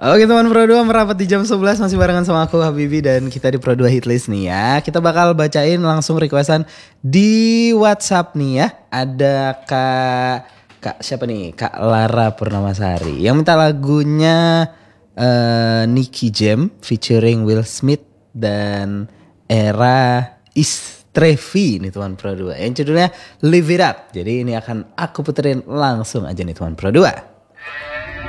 Oke teman Pro 2 merapat di jam 11 masih barengan sama aku Habibi dan kita di Pro 2 Hitlist nih ya. Kita bakal bacain langsung requestan di WhatsApp nih ya. Ada Kak siapa nih? Kak Lara Purnamasari yang minta lagunya Nicky Jam featuring Will Smith dan Era Istrevi nih teman Pro 2. Yang judulnya Live It Up. Jadi ini akan aku puterin langsung aja nih teman Pro 2.